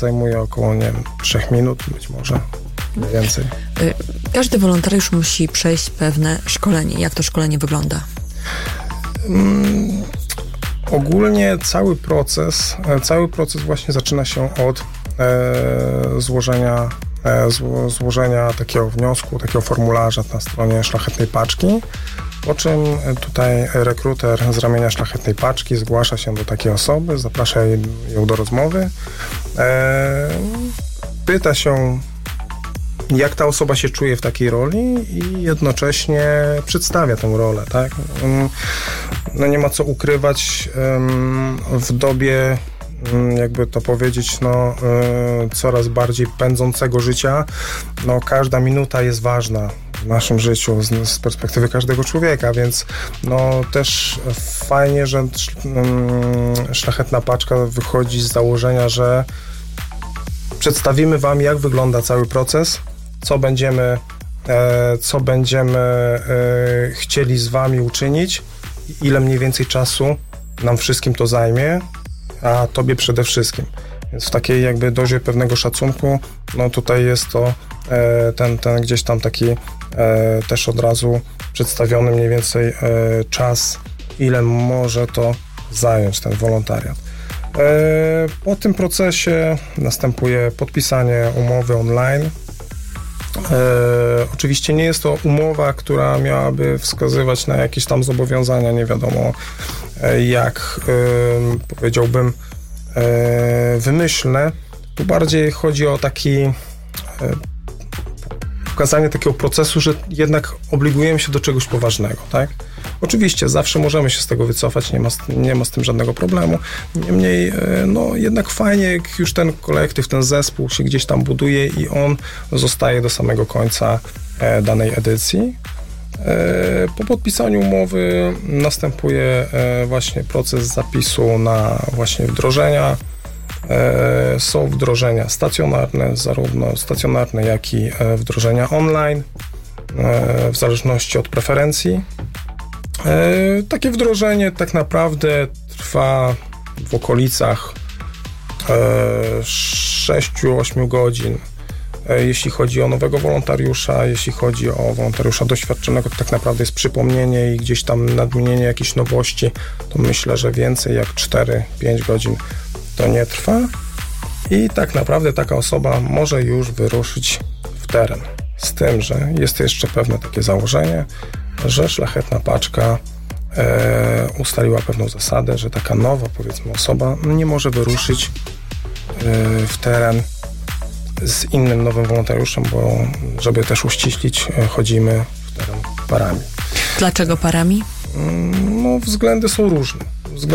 zajmuje około, nie wiem, 3 minut, być może więcej. Każdy wolontariusz musi przejść pewne szkolenie. Jak to szkolenie wygląda? Ogólnie cały proces właśnie zaczyna się od złożenia takiego wniosku, takiego formularza na stronie Szlachetnej Paczki, po czym tutaj rekruter z ramienia Szlachetnej Paczki zgłasza się do takiej osoby, zaprasza ją do rozmowy, pyta się, jak ta osoba się czuje w takiej roli i jednocześnie przedstawia tę rolę, tak? No nie ma co ukrywać, w dobie, jakby to powiedzieć, coraz bardziej pędzącego życia, każda minuta jest ważna w naszym życiu z perspektywy każdego człowieka, więc też fajnie, że Szlachetna Paczka wychodzi z założenia, że przedstawimy wam, jak wygląda cały proces, co będziemy chcieli z wami uczynić, ile mniej więcej czasu nam wszystkim to zajmie, a tobie przede wszystkim. Więc w takiej jakby dozie pewnego szacunku, tutaj jest to ten gdzieś tam taki też od razu przedstawiony mniej więcej czas, ile może to zająć ten wolontariat. Po tym procesie następuje podpisanie umowy online. Oczywiście nie jest to umowa, która miałaby wskazywać na jakieś tam zobowiązania, nie wiadomo jak, powiedziałbym, wymyślne. Tu bardziej chodzi o pokazanie takiego procesu, że jednak obligujemy się do czegoś poważnego, tak? Oczywiście zawsze możemy się z tego wycofać, nie ma z tym żadnego problemu. Niemniej, jednak fajnie, jak już ten kolektyw, ten zespół się gdzieś tam buduje i on zostaje do samego końca danej edycji. Po podpisaniu umowy następuje właśnie proces zapisu na właśnie wdrożenia. Są wdrożenia stacjonarne, zarówno stacjonarne, jak i wdrożenia online, w zależności od preferencji. Takie wdrożenie tak naprawdę trwa w okolicach 6-8 godzin. Jeśli chodzi o nowego wolontariusza, jeśli chodzi o wolontariusza doświadczonego, to tak naprawdę jest przypomnienie i gdzieś tam nadmienienie jakichś nowości, to myślę, że więcej jak 4-5 godzin to nie trwa i tak naprawdę taka osoba może już wyruszyć w teren. Z tym, że jest jeszcze pewne takie założenie, że Szlachetna Paczka ustaliła pewną zasadę, że taka nowa, powiedzmy, osoba nie może wyruszyć w teren z innym nowym wolontariuszem, bo żeby też uściślić, chodzimy w teren parami. Dlaczego parami? Względy są różne.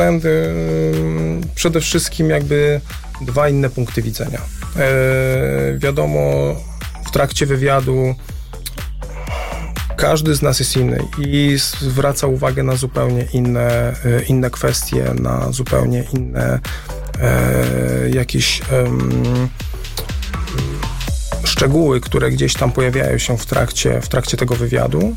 Przede wszystkim jakby 2 inne punkty widzenia. Wiadomo, w trakcie wywiadu każdy z nas jest inny i zwraca uwagę na zupełnie inne kwestie, na zupełnie inne jakieś szczegóły, które gdzieś tam pojawiają się w trakcie tego wywiadu.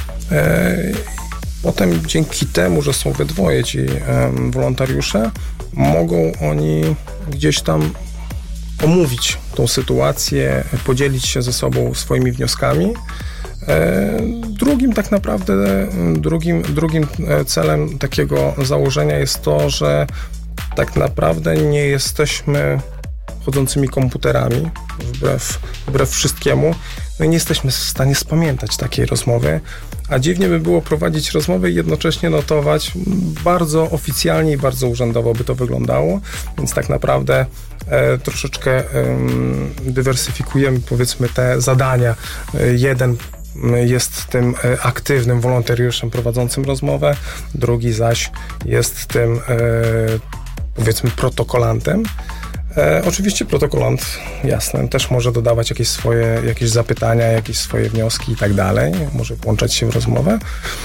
Potem dzięki temu, że są we dwoje ci wolontariusze, mogą oni gdzieś tam omówić tą sytuację, podzielić się ze sobą swoimi wnioskami. Drugim celem takiego założenia jest to, że tak naprawdę nie jesteśmy chodzącymi komputerami, wbrew wszystkiemu. No i nie jesteśmy w stanie spamiętać takiej rozmowy, a dziwnie by było prowadzić rozmowę i jednocześnie notować. Bardzo oficjalnie i bardzo urzędowo by to wyglądało, więc tak naprawdę troszeczkę dywersyfikujemy, powiedzmy, te zadania. Jeden jest tym aktywnym wolontariuszem prowadzącym rozmowę, drugi zaś jest tym, powiedzmy, protokolantem. Oczywiście protokolant, jasne, też może dodawać jakieś zapytania, jakieś swoje wnioski i tak dalej, może włączać się w rozmowę.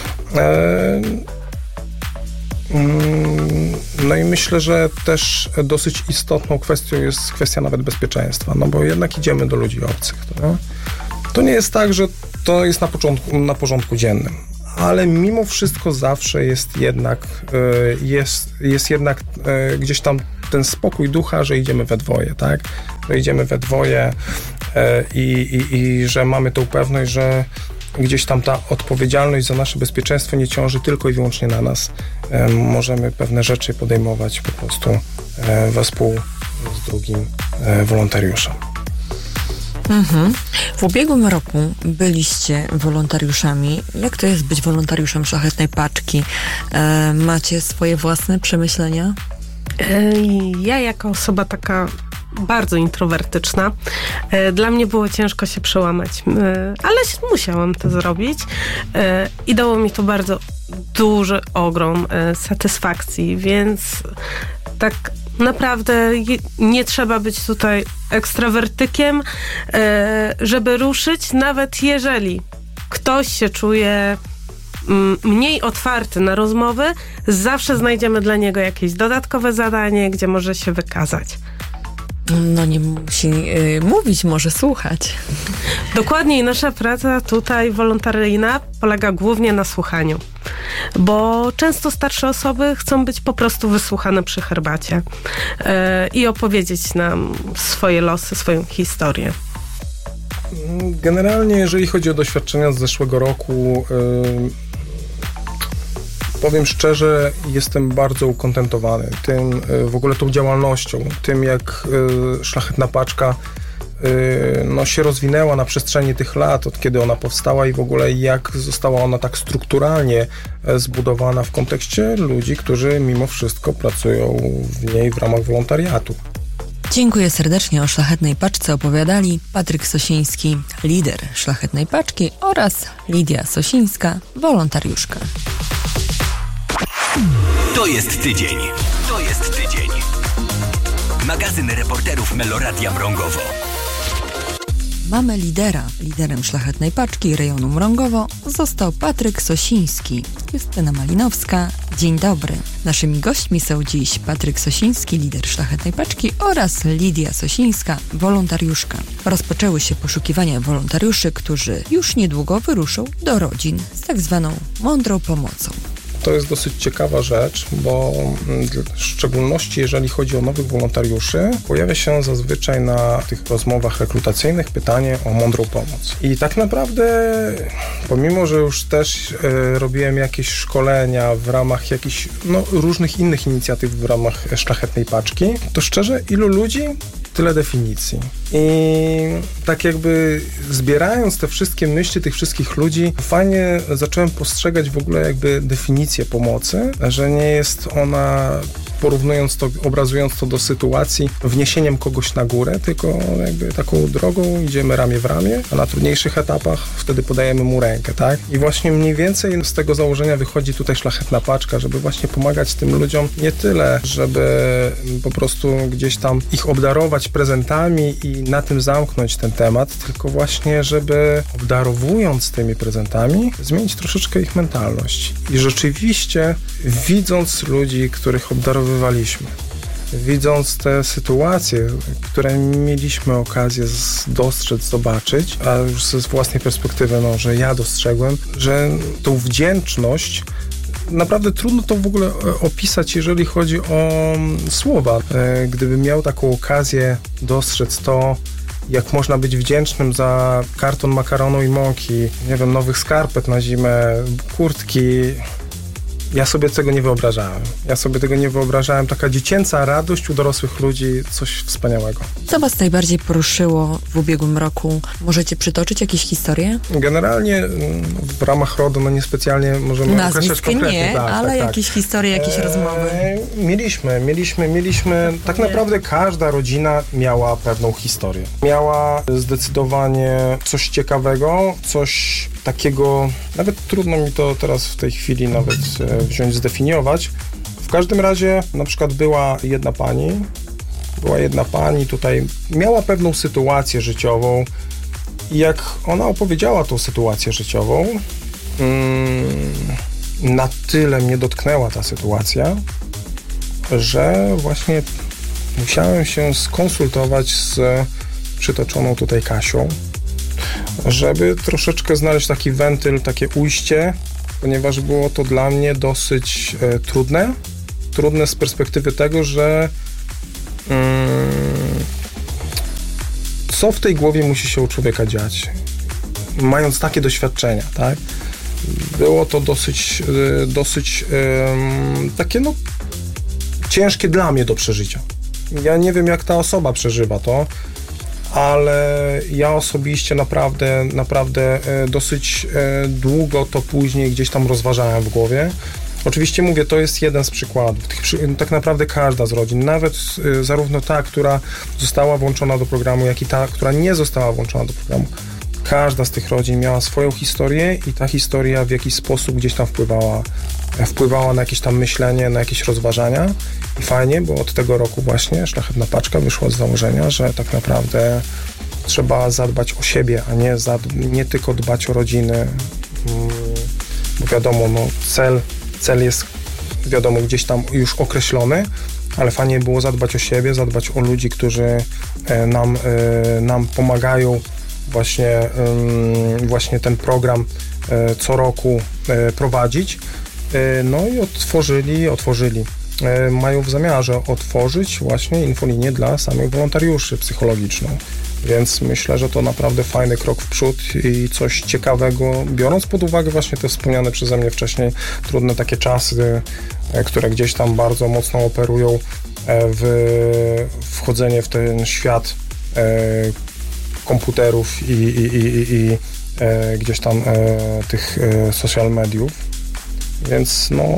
No i myślę, że też dosyć istotną kwestią jest kwestia nawet bezpieczeństwa, no bo jednak idziemy do ludzi obcych. To nie jest tak, że to jest na porządku dziennym, ale mimo wszystko zawsze jest jednak gdzieś tam ten spokój ducha, że idziemy we dwoje, tak? Że idziemy we dwoje i że mamy tą pewność, że gdzieś tam ta odpowiedzialność za nasze bezpieczeństwo nie ciąży tylko i wyłącznie na nas. Możemy pewne rzeczy podejmować po prostu wespół z drugim wolontariuszem. W ubiegłym roku byliście wolontariuszami. Jak to jest być wolontariuszem Szlachetnej Paczki? Macie swoje własne przemyślenia? Ja jako osoba taka bardzo introwertyczna, dla mnie było ciężko się przełamać, ale musiałam to zrobić i dało mi to bardzo duży ogrom satysfakcji, więc tak naprawdę nie trzeba być tutaj ekstrawertykiem, żeby ruszyć, nawet jeżeli ktoś się czuje mniej otwarty na rozmowy, zawsze znajdziemy dla niego jakieś dodatkowe zadanie, gdzie może się wykazać. No nie musi mówić, może słuchać. Dokładnie, i nasza praca tutaj wolontaryjna polega głównie na słuchaniu, bo często starsze osoby chcą być po prostu wysłuchane przy herbacie i opowiedzieć nam swoje losy, swoją historię. Generalnie, jeżeli chodzi o doświadczenia z zeszłego roku, powiem szczerze, jestem bardzo ukontentowany tym, w ogóle tą działalnością, tym jak Szlachetna Paczka się rozwinęła na przestrzeni tych lat, od kiedy ona powstała i w ogóle jak została ona tak strukturalnie zbudowana w kontekście ludzi, którzy mimo wszystko pracują w niej w ramach wolontariatu. Dziękuję serdecznie. O Szlachetnej Paczce opowiadali Patryk Sosiński, lider Szlachetnej Paczki, oraz Lidia Sosińska, wolontariuszka. To jest tydzień. Magazyn reporterów Meloradia Mrągowo. Mamy lidera. Liderem Szlachetnej Paczki rejonu Mrągowo został Patryk Sosiński. Justyna Malinowska. Dzień dobry. Naszymi gośćmi są dziś Patryk Sosiński, lider Szlachetnej Paczki, oraz Lidia Sosińska, wolontariuszka. Rozpoczęły się poszukiwania wolontariuszy, którzy już niedługo wyruszą do rodzin z tak zwaną mądrą pomocą. To jest dosyć ciekawa rzecz, bo w szczególności jeżeli chodzi o nowych wolontariuszy, pojawia się zazwyczaj na tych rozmowach rekrutacyjnych pytanie o mądrą pomoc. I tak naprawdę, pomimo że już też robiłem jakieś szkolenia w ramach jakichś różnych innych inicjatyw w ramach Szlachetnej Paczki, to szczerze, ilu ludzi, tyle definicji. I tak jakby zbierając te wszystkie myśli tych wszystkich ludzi, fajnie zacząłem postrzegać w ogóle jakby definicję pomocy, że nie jest ona, porównując to, obrazując to do sytuacji, wniesieniem kogoś na górę, tylko jakby taką drogą idziemy ramię w ramię, a na trudniejszych etapach wtedy podajemy mu rękę, tak? I właśnie mniej więcej z tego założenia wychodzi tutaj Szlachetna Paczka, żeby właśnie pomagać tym ludziom nie tyle, żeby po prostu gdzieś tam ich obdarować prezentami i na tym zamknąć ten temat, tylko właśnie, żeby obdarowując tymi prezentami, zmienić troszeczkę ich mentalność. I rzeczywiście widząc ludzi, których obdarowywaliśmy, widząc te sytuacje, które mieliśmy okazję dostrzec, zobaczyć, a już z własnej perspektywy, że ja dostrzegłem, że tą wdzięczność naprawdę trudno to w ogóle opisać, jeżeli chodzi o słowa. Gdybym miał taką okazję dostrzec to, jak można być wdzięcznym za karton makaronu i mąki, nie wiem, nowych skarpet na zimę, kurtki. Ja sobie tego nie wyobrażałem. Taka dziecięca radość u dorosłych ludzi, coś wspaniałego. Co was najbardziej poruszyło w ubiegłym roku? Możecie przytoczyć jakieś historie? Generalnie w ramach RODO niespecjalnie możemy określać konkretnie. Nie, ale jakieś historie, jakieś rozmowy. Mieliśmy, tak naprawdę każda rodzina miała pewną historię. Miała zdecydowanie coś ciekawego, coś takiego, nawet trudno mi to teraz w tej chwili nawet wziąć, zdefiniować. W każdym razie na przykład była jedna pani tutaj, miała pewną sytuację życiową i jak ona opowiedziała tą sytuację życiową, na tyle mnie dotknęła ta sytuacja, że właśnie musiałem się skonsultować z przytoczoną tutaj Kasią, żeby troszeczkę znaleźć taki wentyl, takie ujście, ponieważ było to dla mnie dosyć trudne z perspektywy tego, że co w tej głowie musi się u człowieka dziać, mając takie doświadczenia, tak? Było to dosyć takie, no, ciężkie dla mnie do przeżycia. Ja nie wiem, jak ta osoba przeżywa to, ale ja osobiście naprawdę dosyć długo to później gdzieś tam rozważałem w głowie. Oczywiście mówię, to jest jeden z przykładów. Tak naprawdę każda z rodzin, nawet zarówno ta, która została włączona do programu, jak i ta, która nie została włączona do programu. Każda z tych rodzin miała swoją historię i ta historia w jakiś sposób gdzieś tam wpływała na jakieś tam myślenie, na jakieś rozważania. I fajnie, bo od tego roku właśnie Szlachetna Paczka wyszła z założenia, że tak naprawdę trzeba zadbać o siebie, a nie tylko dbać o rodziny. Bo wiadomo, no, cel jest wiadomo gdzieś tam już określony, ale fajnie było zadbać o siebie, zadbać o ludzi, którzy nam pomagają właśnie ten program co roku prowadzić. No i otworzyli. Mają w zamiarze otworzyć właśnie infolinię dla samych wolontariuszy psychologiczną. Więc myślę, że to naprawdę fajny krok w przód i coś ciekawego, biorąc pod uwagę właśnie te wspomniane przeze mnie wcześniej trudne takie czasy, które gdzieś tam bardzo mocno operują w wchodzenie w ten świat komputerów i gdzieś tam tych social mediów. Więc no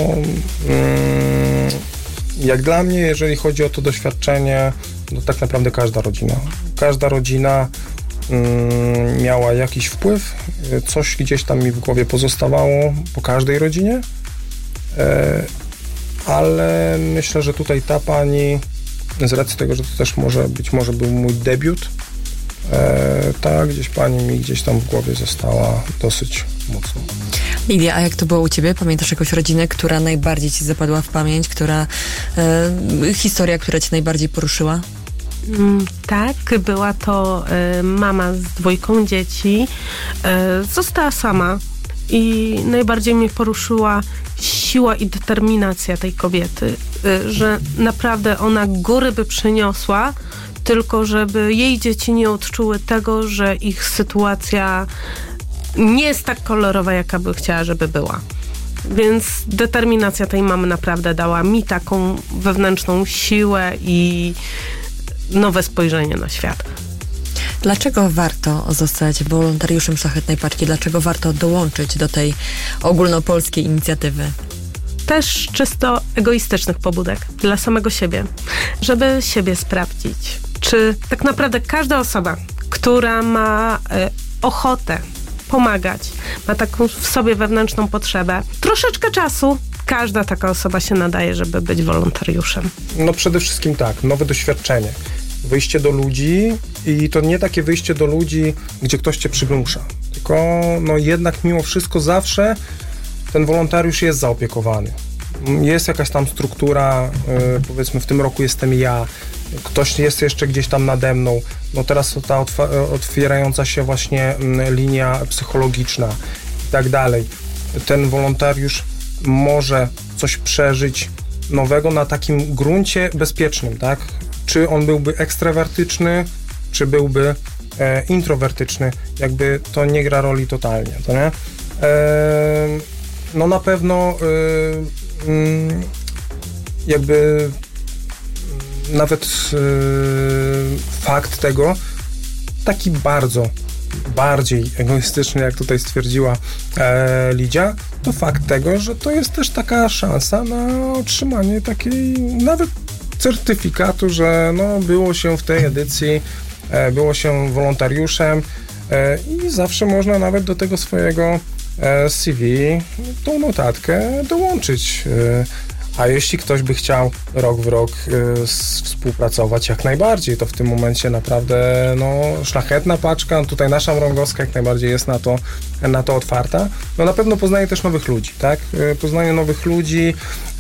jak dla mnie, jeżeli chodzi o to doświadczenie, no tak naprawdę każda rodzina miała jakiś wpływ, coś gdzieś tam mi w głowie pozostawało po każdej rodzinie, ale myślę, że tutaj ta pani, z racji tego, że to też być może był mój debiut, ta gdzieś pani mi gdzieś tam w głowie została dosyć mocno. Lidia, a jak to było u ciebie? Pamiętasz jakąś rodzinę, która najbardziej ci zapadła w pamięć, historia, która cię najbardziej poruszyła? Tak, była to mama z 2 dzieci. Została sama i najbardziej mnie poruszyła siła i determinacja tej kobiety, że naprawdę ona góry by przyniosła, tylko żeby jej dzieci nie odczuły tego, że ich sytuacja nie jest tak kolorowa, jaka by chciała, żeby była. Więc determinacja tej mamy naprawdę dała mi taką wewnętrzną siłę i nowe spojrzenie na świat. Dlaczego warto zostać wolontariuszem Szlachetnej Paczki? Dlaczego warto dołączyć do tej ogólnopolskiej inicjatywy? Też czysto egoistycznych pobudek dla samego siebie, żeby siebie sprawdzić. Czy tak naprawdę każda osoba, która ma ochotę pomagać, ma taką w sobie wewnętrzną potrzebę, troszeczkę czasu, każda taka osoba się nadaje, żeby być wolontariuszem. No przede wszystkim tak, nowe doświadczenie. Wyjście do ludzi i to nie takie wyjście do ludzi, gdzie ktoś cię przygląsza, tylko no jednak mimo wszystko zawsze ten wolontariusz jest zaopiekowany. Jest jakaś tam struktura, powiedzmy w tym roku jestem ja, ktoś jest jeszcze gdzieś tam nade mną, no teraz ta otwierająca się właśnie linia psychologiczna i tak dalej. Ten wolontariusz może coś przeżyć nowego na takim gruncie bezpiecznym, tak? Czy on byłby ekstrawertyczny, czy byłby introwertyczny, jakby to nie gra roli totalnie, to nie? No na pewno jakby nawet fakt tego, taki bardziej egoistyczny, jak tutaj stwierdziła Lidia, to fakt tego, że to jest też taka szansa na otrzymanie takiej nawet certyfikatu, że no, było się w tej edycji, było się wolontariuszem i zawsze można nawet do tego swojego CV tą notatkę dołączyć. A jeśli ktoś by chciał rok w rok współpracować, jak najbardziej, to w tym momencie naprawdę no, Szlachetna Paczka, tutaj nasza Mrągowska jak najbardziej jest na to otwarta. No na pewno poznaje też nowych ludzi, tak? Poznaje nowych ludzi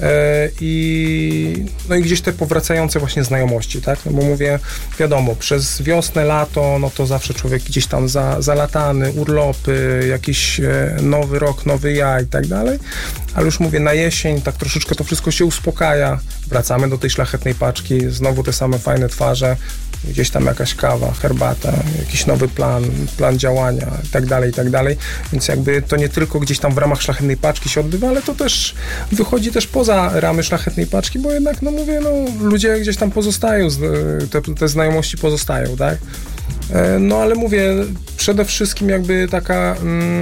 i gdzieś te powracające właśnie znajomości, tak? No bo mówię, wiadomo, przez wiosnę, lato, no to zawsze człowiek gdzieś tam zalatany, urlopy, jakiś nowy rok, nowy ja i tak dalej. ale już mówię, na jesień tak troszeczkę to wszystko się uspokaja, wracamy do tej szlachetnej paczki, znowu te same fajne twarze, gdzieś tam jakaś kawa, herbata, jakiś nowy plan działania i tak dalej, więc jakby to nie tylko gdzieś tam w ramach szlachetnej paczki się odbywa, ale to też wychodzi też poza ramy szlachetnej paczki, bo jednak, no mówię, no ludzie gdzieś tam pozostają, te znajomości pozostają, tak? No ale mówię, przede wszystkim jakby taka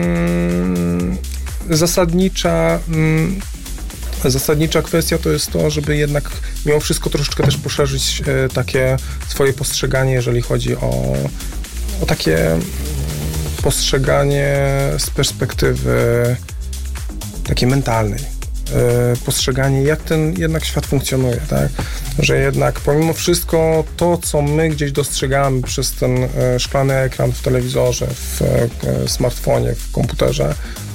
zasadnicza kwestia to jest to, żeby jednak mimo wszystko troszeczkę też poszerzyć takie swoje postrzeganie, jeżeli chodzi o takie postrzeganie z perspektywy takiej mentalnej. Postrzeganie, jak ten jednak świat funkcjonuje, tak? Że jednak pomimo wszystko to, co my gdzieś dostrzegamy przez ten szklany ekran w telewizorze, w smartfonie, w komputerze,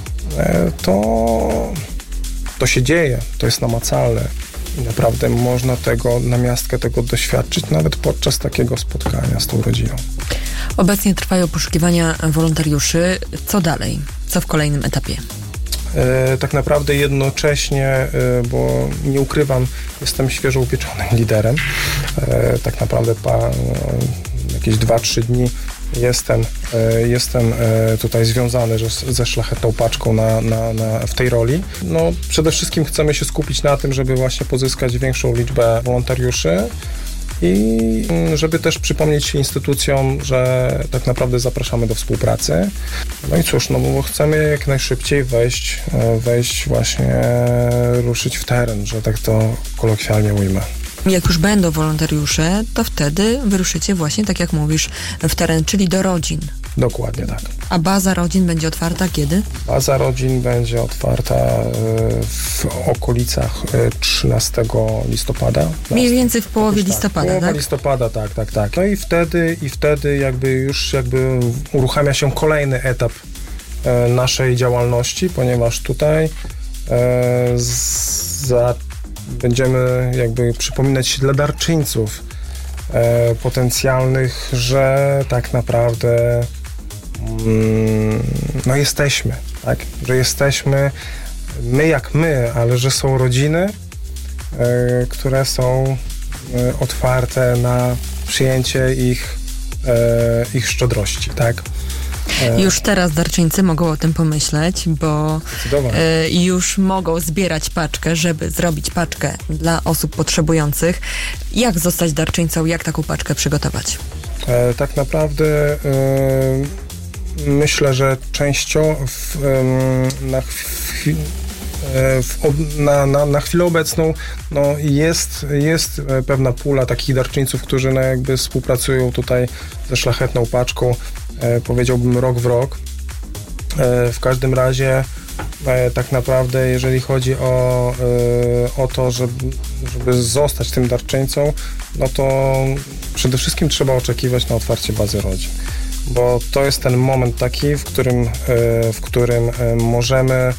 to się dzieje, to jest namacalne i naprawdę można namiastkę tego doświadczyć nawet podczas takiego spotkania z tą rodziną. Obecnie trwają poszukiwania wolontariuszy. Co dalej? Co w kolejnym etapie? Tak naprawdę jednocześnie, bo nie ukrywam, jestem świeżo upieczonym liderem. Tak naprawdę jakieś 2-3 dni jestem tutaj związany ze szlachetną paczką w tej roli. No, przede wszystkim chcemy się skupić na tym, żeby właśnie pozyskać większą liczbę wolontariuszy i żeby też przypomnieć się instytucjom, że tak naprawdę zapraszamy do współpracy. No i cóż, no bo chcemy jak najszybciej wejść właśnie, ruszyć w teren, że tak to kolokwialnie ujmę. Jak już będą wolontariusze, to wtedy wyruszycie właśnie, tak jak mówisz, w teren, czyli do rodzin. Dokładnie tak. A baza rodzin będzie otwarta kiedy? Baza rodzin będzie otwarta w okolicach 13 listopada. Mniej więcej w połowie listopada, tak? Połowa listopada, tak. No i wtedy już uruchamia się kolejny etap naszej działalności, ponieważ tutaj będziemy jakby przypominać dla darczyńców potencjalnych, że tak naprawdę no jesteśmy, tak? Że jesteśmy my jak my, ale że są rodziny, które są otwarte na przyjęcie ich szczodrości, tak? Już teraz darczyńcy mogą o tym pomyśleć, bo już mogą zbierać paczkę, żeby zrobić paczkę dla osób potrzebujących. Jak zostać darczyńcą? Jak taką paczkę przygotować? Tak naprawdę myślę, że częściowo na chwilę obecną no jest pewna pula takich darczyńców, którzy no jakby współpracują tutaj ze szlachetną paczką, powiedziałbym rok w rok. W każdym razie tak naprawdę jeżeli chodzi o to, żeby zostać tym darczyńcą, no to przede wszystkim trzeba oczekiwać na otwarcie bazy rodzin, bo to jest ten moment taki, w którym możemy,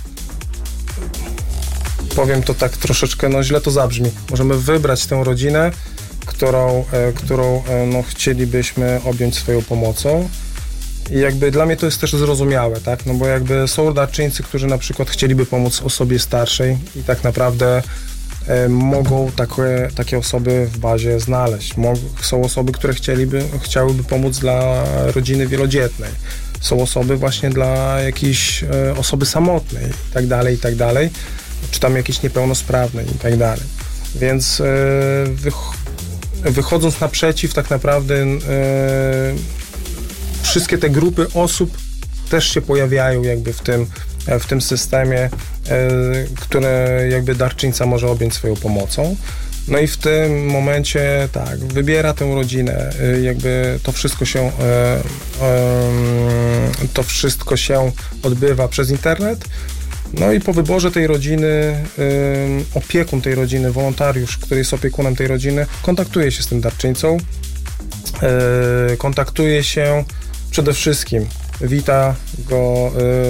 powiem to tak troszeczkę, no źle to zabrzmi, możemy wybrać tę rodzinę, którą no, chcielibyśmy objąć swoją pomocą. I jakby dla mnie to jest też zrozumiałe, tak? No bo jakby są darczyńcy, którzy na przykład chcieliby pomóc osobie starszej i tak naprawdę mogą takie osoby w bazie znaleźć. Są osoby, które chciałyby pomóc dla rodziny wielodzietnej. Są osoby właśnie dla jakiejś osoby samotnej i tak dalej, czy tam jakiejś niepełnosprawnej i tak dalej. Więc wychodząc naprzeciw tak naprawdę wszystkie te grupy osób też się pojawiają jakby w tym systemie, które jakby darczyńca może objąć swoją pomocą. No i w tym momencie tak, wybiera tę rodzinę, jakby to wszystko się odbywa przez internet. No i po wyborze tej rodziny, opiekun tej rodziny, wolontariusz, który jest opiekunem tej rodziny, kontaktuje się z tym darczyńcą, kontaktuje się przede wszystkim, wita go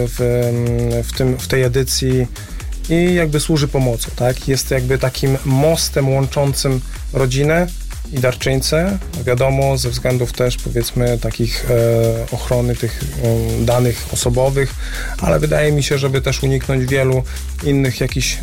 w tej edycji i jakby służy pomocą, tak? Jest jakby takim mostem łączącym rodzinę i darczyńcy. Wiadomo, ze względów też powiedzmy takich ochrony tych danych osobowych, ale wydaje mi się, żeby też uniknąć wielu innych jakichś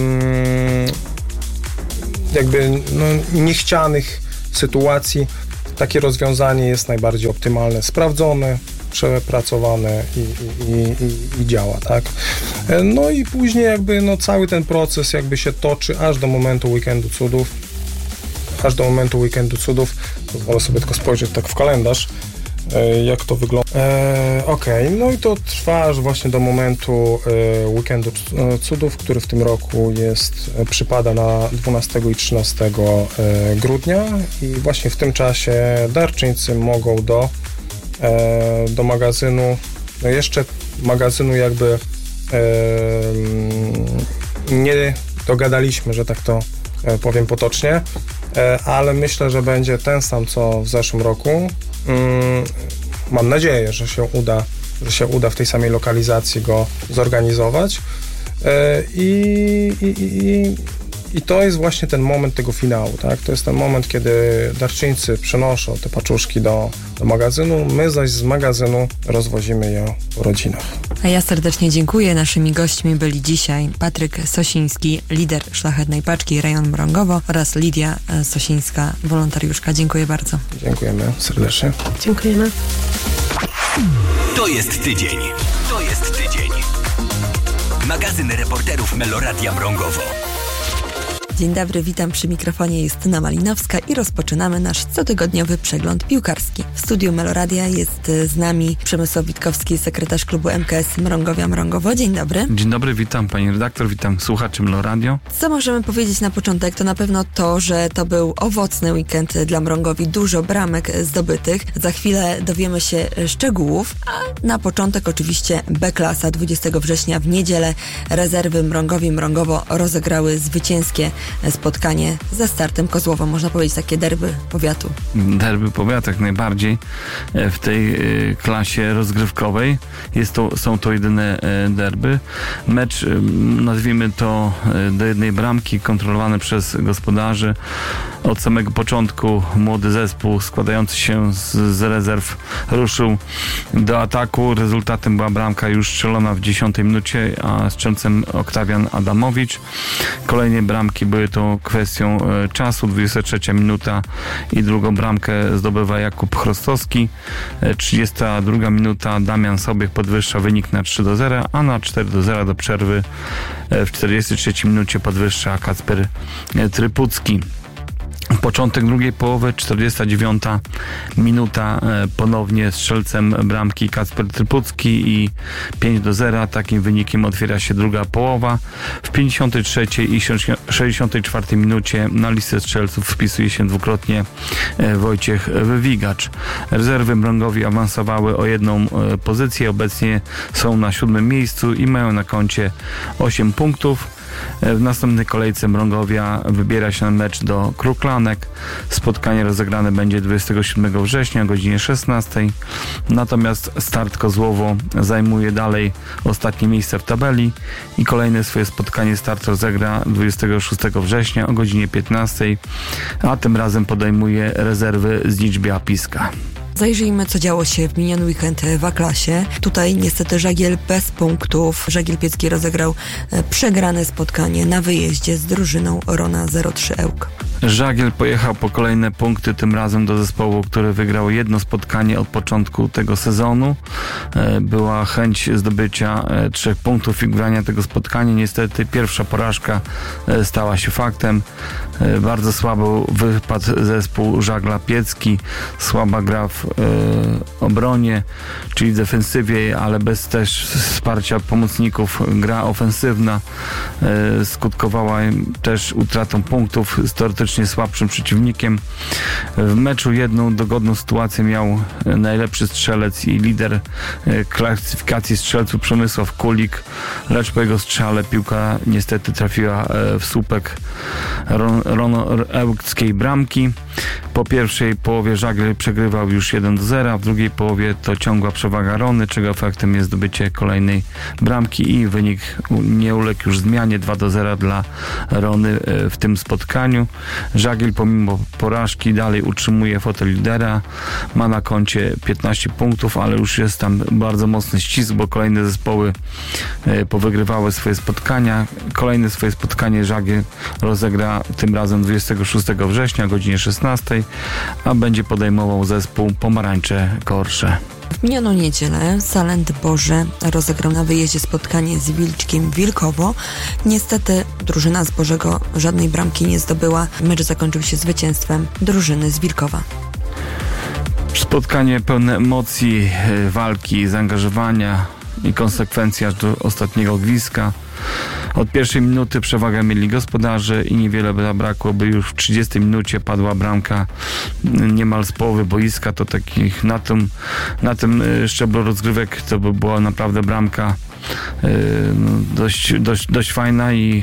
jakby niechcianych sytuacji, takie rozwiązanie jest najbardziej optymalne, sprawdzone, przepracowane i działa, tak? No i później jakby cały ten proces jakby się toczy aż do momentu Weekendu Cudów. Pozwolę sobie tylko spojrzeć tak w kalendarz, jak to wygląda. Okej, no i to trwa aż właśnie do momentu Weekendu Cudów, który w tym roku przypada na 12 i 13 grudnia i właśnie w tym czasie darczyńcy mogą do magazynu, jeszcze magazynu jakby nie dogadaliśmy, że tak to powiem potocznie, ale myślę, że będzie ten sam co w zeszłym roku. Mam nadzieję, że się uda w tej samej lokalizacji go zorganizować i to jest właśnie ten moment tego finału, tak? To jest ten moment, kiedy darczyńcy przenoszą te paczuszki do magazynu, my zaś z magazynu rozwozimy je po rodzinach. A ja serdecznie dziękuję. Naszymi gośćmi byli dzisiaj Patryk Sosiński, lider Szlachetnej Paczki Rejon Mrągowo oraz Lidia Sosińska, wolontariuszka. Dziękuję bardzo. Dziękujemy serdecznie. Dziękujemy. To jest tydzień. Magazyn reporterów Meloradia Mrągowo. Dzień dobry, witam przy mikrofonie Justyna Malinowska i rozpoczynamy nasz cotygodniowy przegląd piłkarski. W studiu Meloradia jest z nami Przemysław Witkowski, sekretarz klubu MKS Mrągowia Mrągowo. Dzień dobry. Dzień dobry, witam pani redaktor, witam słuchaczy Meloradio. Co możemy powiedzieć na początek? To na pewno to, że to był owocny weekend dla Mrągowi, dużo bramek zdobytych. Za chwilę dowiemy się szczegółów, a na początek oczywiście B-klasa 20 września w niedzielę rezerwy Mrągowo rozegrały zwycięskie spotkanie ze Startem Kozłowo. Można powiedzieć takie derby powiatu. Derby powiatu jak najbardziej w tej klasie rozgrywkowej. Są to jedyne derby. Mecz, nazwijmy to do jednej bramki, kontrolowany przez gospodarzy. Od samego początku młody zespół składający się z rezerw ruszył do ataku. Rezultatem była bramka już strzelona w 10 minucie, a strzelcem Oktawian Adamowicz. Kolejne bramki były to kwestią czasu. 23 minuta i drugą bramkę zdobywa Jakub Chrostowski. 32 minuta Damian Sobiech podwyższa wynik na 3-0, a na 4-0 do przerwy w 43 minucie podwyższa Kacper Trypucki. Początek drugiej połowy, 49 minuta, ponownie strzelcem bramki Kacper Trypucki i 5-0. Takim wynikiem otwiera się druga połowa. W 53 i 64 minucie na listę strzelców wpisuje się dwukrotnie Wojciech Wywigacz. Rezerwy Mrągowi awansowały o jedną pozycję. Obecnie są na 7. miejscu i mają na koncie 8 punktów. W następnej kolejce Mrągowia wybiera się na mecz do Kruklanek. Spotkanie rozegrane będzie 27 września o godzinie 16. Natomiast Start Kozłowo zajmuje dalej ostatnie miejsce w tabeli i kolejne swoje spotkanie Start rozegra 26 września o godzinie 15, a tym razem podejmuje rezerwy z Liczbia Piska. Zajrzyjmy, co działo się w miniony weekend w A-klasie. Tutaj niestety Żagiel bez punktów. Żagiel Piecki rozegrał przegrane spotkanie na wyjeździe z drużyną Rona 03 Ełk. Żagiel pojechał po kolejne punkty, tym razem do zespołu, który wygrał jedno spotkanie od początku tego sezonu. Była chęć zdobycia 3 punktów i wygrania tego spotkania. Niestety pierwsza porażka stała się faktem. Bardzo słabo wypadł zespół Żagla Piecki. Słaba gra w obronie, czyli defensywie, ale bez też wsparcia pomocników. Gra ofensywna skutkowała też utratą punktów z teoretycznie słabszym przeciwnikiem. W meczu jedną dogodną sytuację miał najlepszy strzelec i lider klasyfikacji strzelców Przemysław Kulik, lecz po jego strzale piłka niestety trafiła w słupek ełkskiej bramki. Po pierwszej połowie Żagiel przegrywał już 1-0, w drugiej połowie to ciągła przewaga Rony, czego efektem jest zdobycie kolejnej bramki i wynik nie uległ już zmianie, 2-0 dla Rony w tym spotkaniu. Żagiel pomimo porażki dalej utrzymuje fotel lidera, ma na koncie 15 punktów, ale już jest tam bardzo mocny ścisk, bo kolejne zespoły powygrywały swoje spotkania. Kolejne swoje spotkanie Żagiel rozegra tym razem 26 września o godzinie 16, a będzie podejmował zespół Pomarańcze Korsze. W minioną niedzielę Salent Boże rozegrał na wyjeździe spotkanie z Wilczkiem Wilkowo. Niestety drużyna z Bożego żadnej bramki nie zdobyła. Mecz zakończył się zwycięstwem drużyny z Wilkowa. Spotkanie pełne emocji, walki, zaangażowania i konsekwencji aż do ostatniego gwizdka. Od pierwszej minuty przewagę mieli gospodarze i niewiele by zabrakło, by już w 30 minucie padła bramka niemal z połowy boiska. To takich na tym szczeblu rozgrywek to by była naprawdę bramka dość fajna i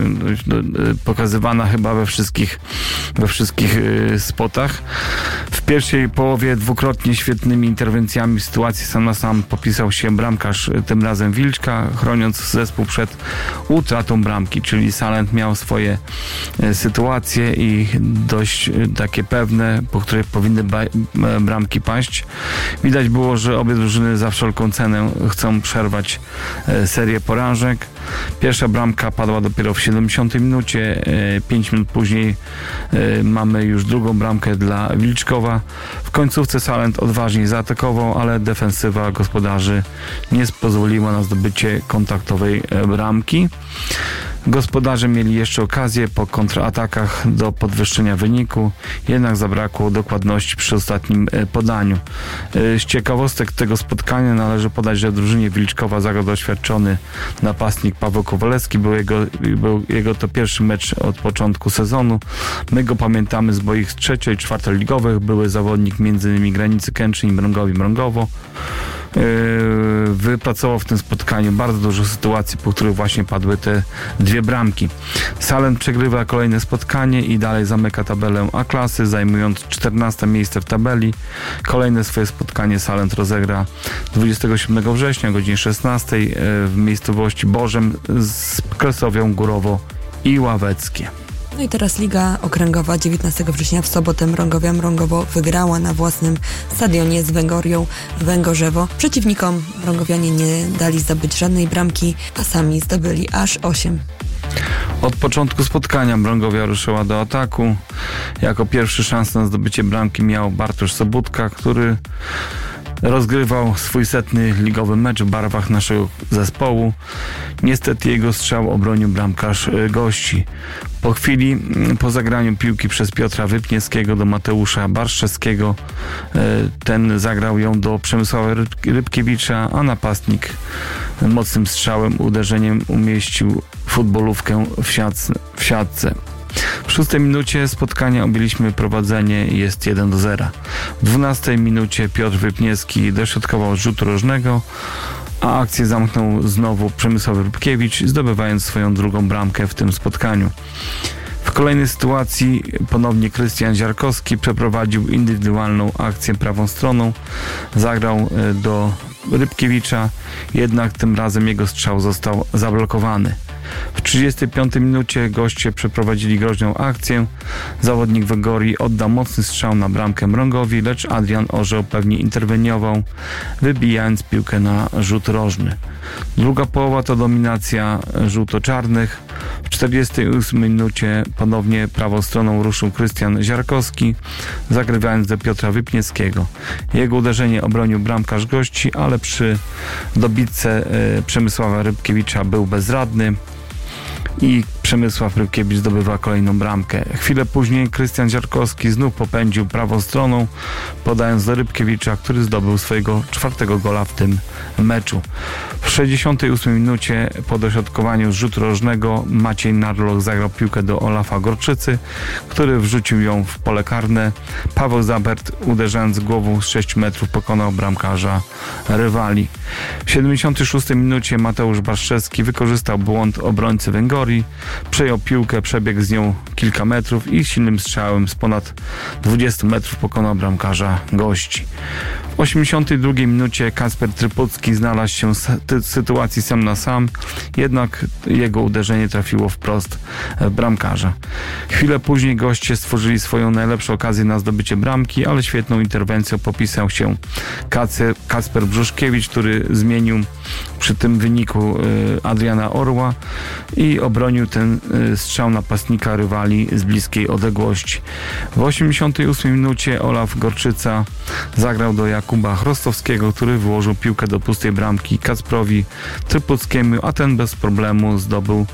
pokazywana chyba we wszystkich spotach. W pierwszej połowie dwukrotnie świetnymi interwencjami w sytuacji sam na sam popisał się bramkarz, tym razem Wilczka, chroniąc zespół przed utratą bramki, czyli Salent miał swoje sytuacje i dość takie pewne, po które powinny bramki paść. Widać było, że obie drużyny za wszelką cenę chcą przerwać serię porażek. Pierwsza bramka padła dopiero w 70 minucie. 5 minut później mamy już drugą bramkę dla Wilczkowa. W końcówce Salent odważnie zaatakował, ale defensywa gospodarzy nie pozwoliła na zdobycie kontaktowej bramki. Gospodarze mieli jeszcze okazję po kontratakach do podwyższenia wyniku, jednak zabrakło dokładności przy ostatnim podaniu. Z ciekawostek tego spotkania należy podać, że w drużynie Wilczkowa zagrał doświadczony napastnik Paweł Kowalewski. Był jego to pierwszy mecz od początku sezonu. My go pamiętamy z boich trzecio- i czwartoligowych. Były zawodnik m.in. Granicy Kętrzyn i Mrągowi-Mrągowo. Wypracował w tym spotkaniu bardzo dużo sytuacji, po których właśnie padły te dwie bramki. Salent przegrywa kolejne spotkanie i dalej zamyka tabelę A-klasy, zajmując 14 miejsce w tabeli. Kolejne swoje spotkanie Salent rozegra 27 września o godzinie 16 w miejscowości Bożem z Kresowią Górowo i Ławeckie. No i teraz Liga Okręgowa 19 września w sobotę Mrągowia-Mrągowo wygrała na własnym stadionie z Węgorią Węgorzewo. Przeciwnikom Mrągowianie nie dali zdobyć żadnej bramki, a sami zdobyli aż 8. Od początku spotkania Mrągowia ruszyła do ataku. Jako pierwszy szansę na zdobycie bramki miał Bartosz Sobutka, który rozgrywał swój setny ligowy mecz w barwach naszego zespołu. Niestety jego strzał obronił bramkarz gości. Po chwili, po zagraniu piłki przez Piotra Wypniewskiego do Mateusza Barszczewskiego, ten zagrał ją do Przemysława Rybkiewicza, a napastnik mocnym strzałem, uderzeniem umieścił futbolówkę w siatce. W 6 minucie spotkania objęliśmy prowadzenie, jest 1-0. W 12 minucie Piotr Wypniewski dośrodkował z rzutu rożnego, a akcję zamknął znowu Przemysław Rybkiewicz, zdobywając swoją drugą bramkę w tym spotkaniu. W kolejnej sytuacji ponownie Krystian Ziarkowski przeprowadził indywidualną akcję prawą stroną, zagrał do Rybkiewicza, jednak tym razem jego strzał został zablokowany. W 35 minucie goście przeprowadzili groźną akcję. Zawodnik Węgorii oddał mocny strzał na bramkę Mrągowi, lecz Adrian Orzeł pewnie interweniował, wybijając piłkę na rzut rożny. Druga połowa to dominacja żółto-czarnych. W 48 minucie ponownie prawą stroną ruszył Krystian Ziarkowski, zagrywając do Piotra Wypniewskiego. Jego uderzenie obronił bramkarz gości, ale przy dobitce Przemysława Rybkiewicza był bezradny i Przemysław Rybkiewicz zdobywa kolejną bramkę. Chwilę później Krystian Ziarkowski znów popędził prawą stroną, podając do Rybkiewicza, który zdobył swojego 4. gola w tym meczu. W 68 minucie po dośrodkowaniu z rzutu rożnego Maciej Narloch zagrał piłkę do Olafa Gorczycy, który wrzucił ją w pole karne. Paweł Zabert, uderzając głową z 6 metrów, pokonał bramkarza rywali. W 76 minucie Mateusz Barszczewski wykorzystał błąd obrońcy Węgorii, przejął piłkę, przebiegł z nią kilka metrów i silnym strzałem z ponad 20 metrów pokonał bramkarza gości. W 82 minucie Kacper Trypucki znalazł się w sytuacji sam na sam, jednak jego uderzenie trafiło wprost w bramkarza. Chwilę później goście stworzyli swoją najlepszą okazję na zdobycie bramki, ale świetną interwencją popisał się Kacper Brzuszkiewicz, który zmienił przy tym wyniku Adriana Orła i obronił ten strzał napastnika rywali z bliskiej odległości. W 88 minucie Olaf Gorczyca zagrał do Jakuba Chrostowskiego, który wyłożył piłkę do pustej bramki Kacprowi Trypuckiemu, a ten bez problemu zdobył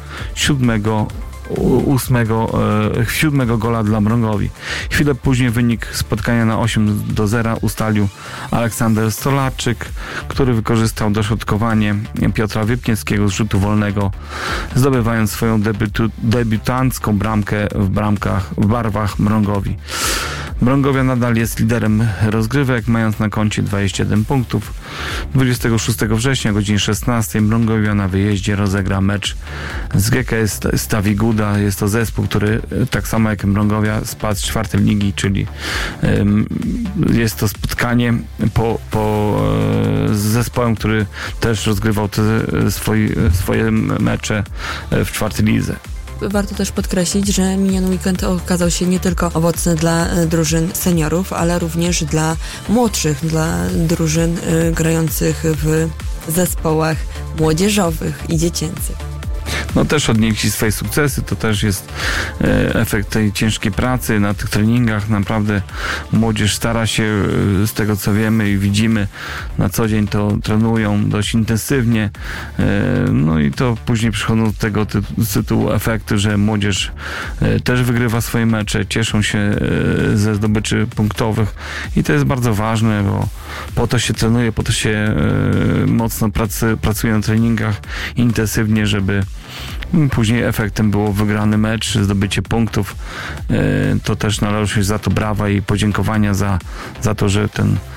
siódmego gola dla Mrągowi. Chwilę później wynik spotkania na 8-0 ustalił Aleksander Stolarczyk, który wykorzystał dośrodkowanie Piotra Wypniewskiego z rzutu wolnego, zdobywając swoją debiutancką bramkę w barwach Mrągowi. Mrągowia nadal jest liderem rozgrywek, mając na koncie 21 punktów. 26 września o godzinie 16 Mrągowia na wyjeździe rozegra mecz z GKS Stawi Guda. Jest to zespół, który tak samo jak Mrągowia spadł z 4. ligi, czyli jest to spotkanie z zespołem, który też rozgrywał swoje mecze w 4. lidze. Warto też podkreślić, że miniony weekend okazał się nie tylko owocny dla drużyn seniorów, ale również dla młodszych, dla drużyn grających w zespołach młodzieżowych i dziecięcych. No też odnieśli swoje sukcesy, to też jest efekt tej ciężkiej pracy na tych treningach. Naprawdę młodzież stara się, z tego co wiemy i widzimy na co dzień, to trenują dość intensywnie, no i to później przychodzą do tego tytułu efekty, że młodzież też wygrywa swoje mecze, cieszą się ze zdobyczy punktowych i to jest bardzo ważne, bo po to się trenuje, po to się mocno pracuje na treningach intensywnie, żeby później efektem było wygrany mecz, zdobycie punktów. To też należy się za to brawa i podziękowania za to, że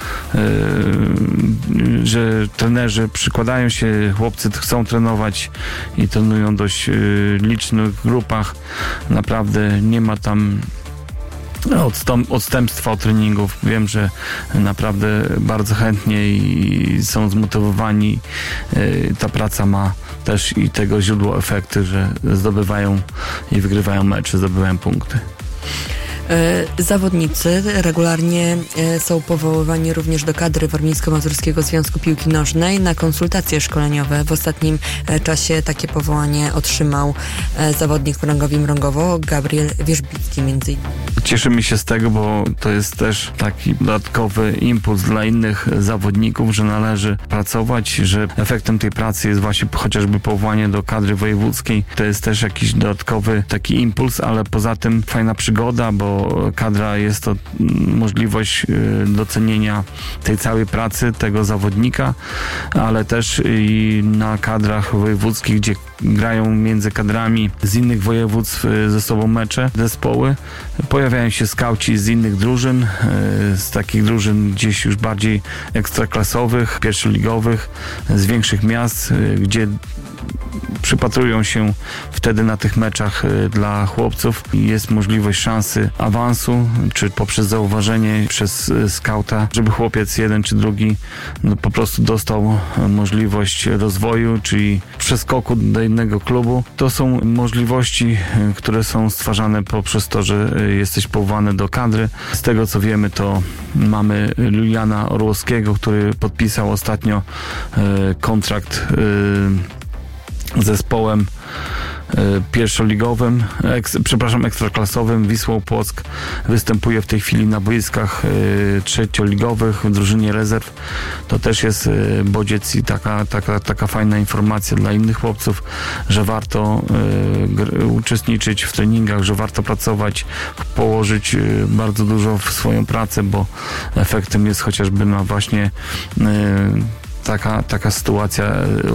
że trenerzy przykładają się, chłopcy chcą trenować i trenują w dość licznych grupach. Naprawdę nie ma tam odstępstwa od treningów. Wiem, że naprawdę bardzo chętnie i są zmotywowani. Ta praca ma też i tego źródło efekty, że zdobywają i wygrywają mecze, zdobywają punkty. Zawodnicy regularnie są powoływani również do kadry Warmińsko-Mazurskiego Związku Piłki Nożnej na konsultacje szkoleniowe. W ostatnim czasie takie powołanie otrzymał zawodnik Mrągowi Mrągowo, Gabriel Wierzbicki między innymi. Cieszymy się z tego, bo to jest też taki dodatkowy impuls dla innych zawodników, że należy pracować, że efektem tej pracy jest właśnie chociażby powołanie do kadry wojewódzkiej. To jest też jakiś dodatkowy taki impuls, ale poza tym fajna przygoda, bo kadra jest to możliwość docenienia tej całej pracy tego zawodnika, ale też i na kadrach wojewódzkich, gdzie grają między kadrami z innych województw ze sobą mecze, zespoły. Pojawiają się skauci z innych drużyn, z takich drużyn gdzieś już bardziej ekstraklasowych, pierwszoligowych, z większych miast, gdzie przypatrują się wtedy na tych meczach dla chłopców i jest możliwość szansy awansu, czy poprzez zauważenie przez skauta, żeby chłopiec jeden czy drugi po prostu dostał możliwość rozwoju, czyli przeskoku do innego klubu. To są możliwości, które są stwarzane poprzez to, że jesteś powołany do kadry. Z tego co wiemy, to mamy Juliana Orłowskiego, który podpisał ostatnio kontrakt z zespołem pierwszoligowym, ekstraklasowym Wisłą Płock. Występuje w tej chwili na boiskach trzecioligowych w drużynie rezerw. To też jest bodziec i taka fajna informacja dla innych chłopców, że warto uczestniczyć w treningach, że warto pracować, położyć bardzo dużo w swoją pracę, bo efektem jest chociażby właśnie taka sytuacja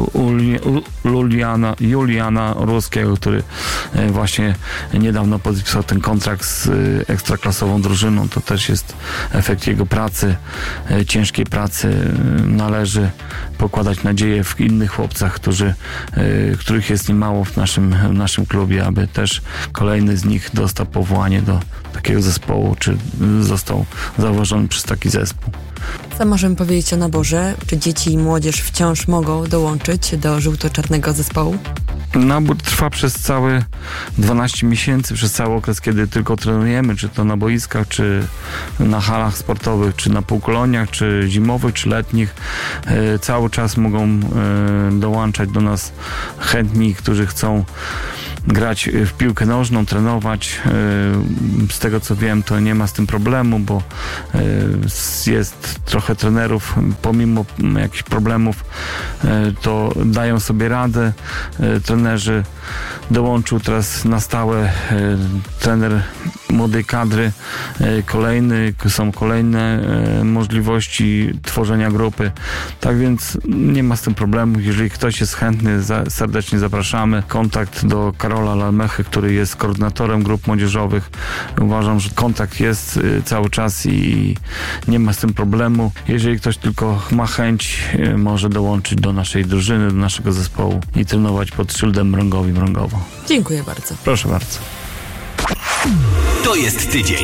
Juliana Ruskiego, który właśnie niedawno podpisał ten kontrakt z ekstraklasową drużyną. To też jest efekt jego pracy, ciężkiej pracy. Należy pokładać nadzieję w innych chłopcach, których jest niemało w naszym klubie, aby też kolejny z nich dostał powołanie do takiego zespołu, czy został zauważony przez taki zespół. Co możemy powiedzieć o naborze? Czy dzieci i młodzież wciąż mogą dołączyć do żółto-czarnego zespołu? Nabór trwa przez całe 12 miesięcy, przez cały okres, kiedy tylko trenujemy, czy to na boiskach, czy na halach sportowych, czy na półkoloniach, czy zimowych, czy letnich. Cały czas mogą dołączać do nas chętni, którzy chcą grać w piłkę nożną, trenować. Z tego co wiem, to nie ma z tym problemu, bo jest trochę trenerów, pomimo jakichś problemów, to dają sobie radę. Trenerzy dołączył teraz na stałe trener młodej kadry, są kolejne możliwości tworzenia grupy. Tak więc nie ma z tym problemu. Jeżeli ktoś jest chętny, serdecznie zapraszamy. Kontakt do Karola Lalmechy, który jest koordynatorem grup młodzieżowych. Uważam, że kontakt jest cały czas i nie ma z tym problemu. Jeżeli ktoś tylko ma chęć, może dołączyć do naszej drużyny, do naszego zespołu i trenować pod szyldem Mrągowo. Dziękuję bardzo. Proszę bardzo. To jest tydzień.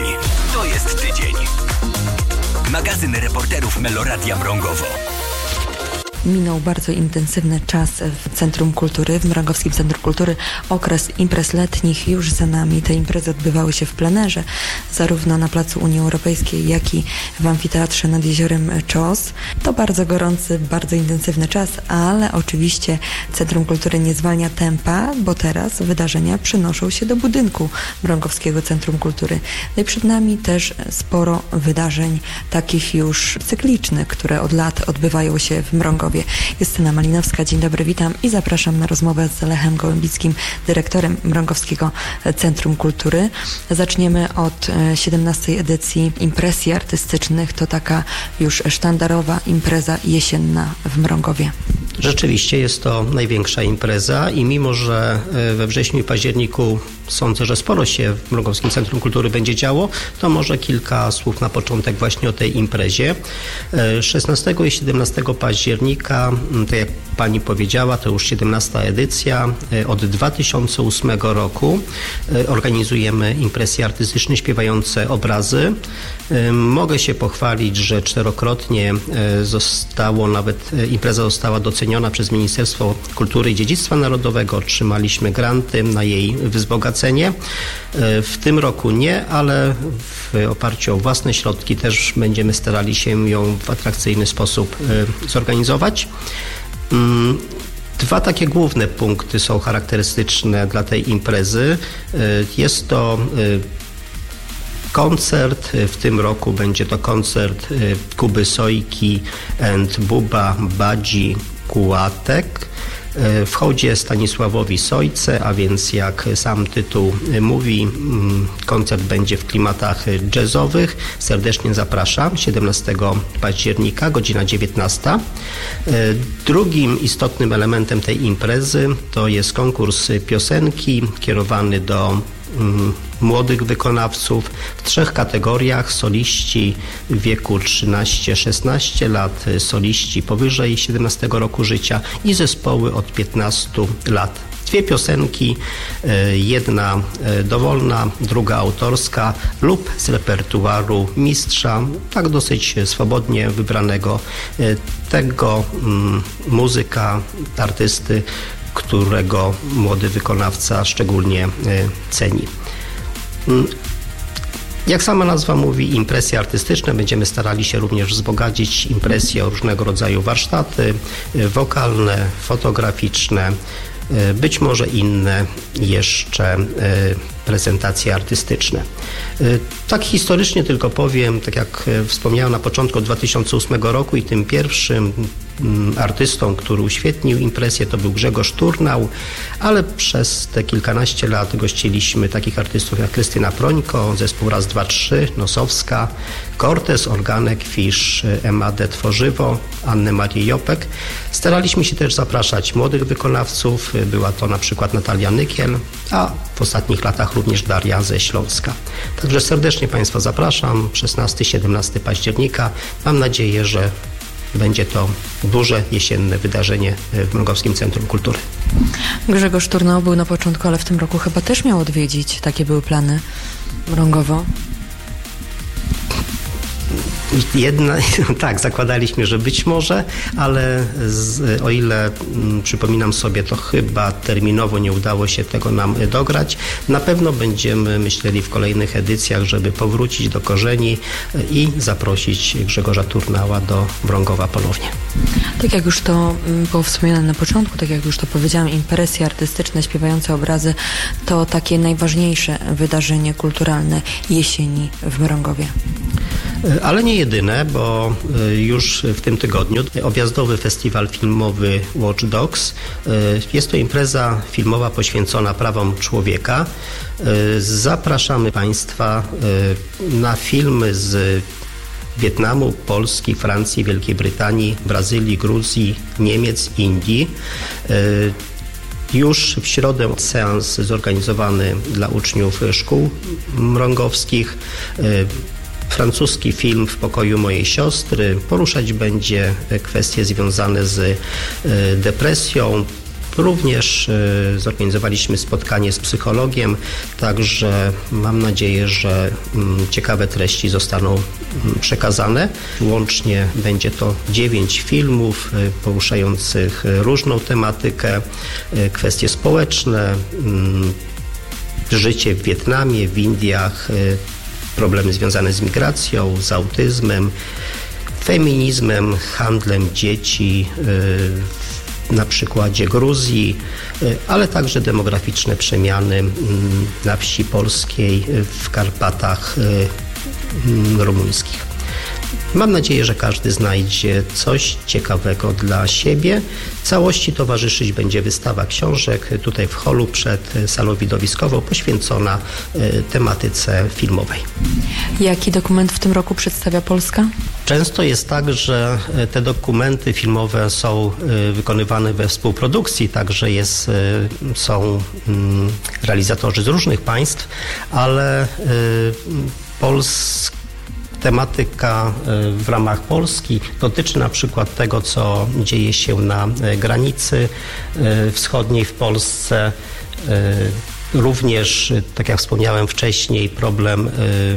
Magazyn reporterów Meloradia Mrągowo. Minął bardzo intensywny czas w Centrum Kultury, w Mrągowskim Centrum Kultury. Okres imprez letnich już za nami. Te imprezy odbywały się w plenerze, zarówno na Placu Unii Europejskiej, jak i w Amfiteatrze nad Jeziorem Czos. To bardzo gorący, bardzo intensywny czas, ale oczywiście Centrum Kultury nie zwalnia tempa, bo teraz wydarzenia przenoszą się do budynku Mrągowskiego Centrum Kultury. No i przed nami też sporo wydarzeń takich już cyklicznych, które od lat odbywają się w Mrągowie. Justyna Malinowska, dzień dobry, witam i zapraszam na rozmowę z Lechem Gołębickim, dyrektorem Mrągowskiego Centrum Kultury. Zaczniemy od 17. edycji Impresji Artystycznych. To taka już sztandarowa impreza jesienna w Mrągowie. Rzeczywiście jest to największa impreza i mimo, że we wrześniu i październiku sądzę, że sporo się w Mrągowskim Centrum Kultury będzie działo, to może kilka słów na początek właśnie o tej imprezie. 16 i 17 października, tak jak Pani powiedziała, to już 17. edycja. Od 2008 roku organizujemy impresje artystyczne śpiewające obrazy. Mogę się pochwalić, że 4-krotnie impreza została doceniona przez Ministerstwo Kultury i Dziedzictwa Narodowego. Otrzymaliśmy granty na jej wzbogacenie. W tym roku nie, ale w oparciu o własne środki też będziemy starali się ją w atrakcyjny sposób zorganizować. Dwa takie główne punkty są charakterystyczne dla tej imprezy. Jest to koncert, w tym roku będzie to koncert Kuby Sojki and Buba Badzi Kułatek. W hołdzie Stanisławowi Sojce, a więc jak sam tytuł mówi, koncert będzie w klimatach jazzowych. Serdecznie zapraszam, 17 października, godzina 19. Drugim istotnym elementem tej imprezy to jest konkurs piosenki kierowany do młodych wykonawców w 3 kategoriach: soliści w wieku 13-16 lat, soliści powyżej 17 roku życia i zespoły od 15 lat. 2 piosenki, jedna dowolna, druga autorska lub z repertuaru mistrza, tak dosyć swobodnie wybranego, tego muzyka, artysty, którego młody wykonawca szczególnie ceni. Jak sama nazwa mówi, impresje artystyczne. Będziemy starali się również wzbogacić impresje o różnego rodzaju warsztaty wokalne, fotograficzne, być może inne jeszcze prezentacje artystyczne. Tak historycznie tylko powiem, tak jak wspomniałem na początku 2008 roku i tym pierwszym artystą, który uświetnił impresję, to był Grzegorz Turnał, ale przez te kilkanaście lat gościliśmy takich artystów jak Krystyna Prońko, zespół Raz, Dwa, Trzy, Nosowska, Cortez, Organek, Fisz, Emadę Tworzywo, Annę Marię Jopek. Staraliśmy się też zapraszać młodych wykonawców, była to na przykład Natalia Nykiel, a w ostatnich latach również Daria ze Śląska. Także serdecznie Państwa zapraszam, 16-17 października. Mam nadzieję, że będzie to duże jesienne wydarzenie w Mrągowskim Centrum Kultury. Grzegorz Turnał był na początku, ale w tym roku chyba też miał odwiedzić. Takie były plany Mrągowo. Tak, zakładaliśmy, że być może, ale o ile przypominam sobie, to chyba terminowo nie udało się tego nam dograć. Na pewno będziemy myśleli w kolejnych edycjach, żeby powrócić do korzeni i zaprosić Grzegorza Turnała do Mrągowa ponownie. Tak jak już to było wspomniane na początku, tak jak już to powiedziałam, impresje artystyczne, śpiewające obrazy to takie najważniejsze wydarzenie kulturalne jesieni w Mrągowie. Ale nie jedyne, bo już w tym tygodniu objazdowy festiwal filmowy Watch Dogs. Jest to impreza filmowa poświęcona prawom człowieka. Zapraszamy Państwa na filmy z Wietnamu, Polski, Francji, Wielkiej Brytanii, Brazylii, Gruzji, Niemiec, Indii. Już w środę seans zorganizowany dla uczniów szkół mrągowskich. Francuski film W pokoju mojej siostry poruszać będzie kwestie związane z depresją. Również zorganizowaliśmy spotkanie z psychologiem, także mam nadzieję, że ciekawe treści zostaną przekazane. Łącznie będzie to 9 filmów poruszających różną tematykę, kwestie społeczne, życie w Wietnamie, w Indiach, problemy związane z migracją, z autyzmem, feminizmem, handlem dzieci, na przykładzie Gruzji, ale także demograficzne przemiany na wsi polskiej, w Karpatach rumuńskich. Mam nadzieję, że każdy znajdzie coś ciekawego dla siebie. Całości towarzyszyć będzie wystawa książek tutaj w holu przed salą widowiskową poświęcona tematyce filmowej. Jaki dokument w tym roku przedstawia Polska? Często jest tak, że te dokumenty filmowe są wykonywane we współprodukcji, także są realizatorzy z różnych państw, ale tematyka w ramach Polski dotyczy na przykład tego, co dzieje się na granicy wschodniej w Polsce. Również, tak jak wspomniałem wcześniej, problem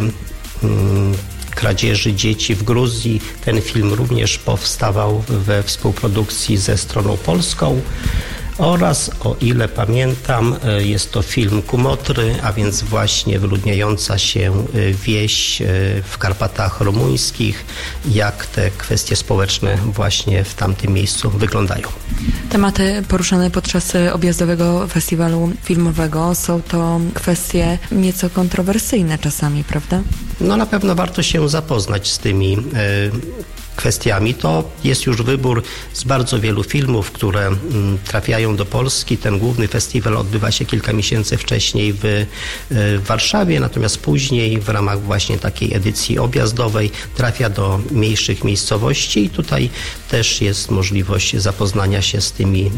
kradzieży dzieci w Gruzji. Ten film również powstawał we współprodukcji ze stroną polską. Oraz, o ile pamiętam, jest to film Kumotry, a więc właśnie wyludniająca się wieś w Karpatach rumuńskich, jak te kwestie społeczne właśnie w tamtym miejscu wyglądają. Tematy poruszane podczas objazdowego festiwalu filmowego są to kwestie nieco kontrowersyjne czasami, prawda? No na pewno warto się zapoznać z tymi kwestiami. To jest już wybór z bardzo wielu filmów, które trafiają do Polski. Ten główny festiwal odbywa się kilka miesięcy wcześniej w Warszawie, natomiast później w ramach właśnie takiej edycji objazdowej trafia do mniejszych miejscowości i tutaj też jest możliwość zapoznania się z tymi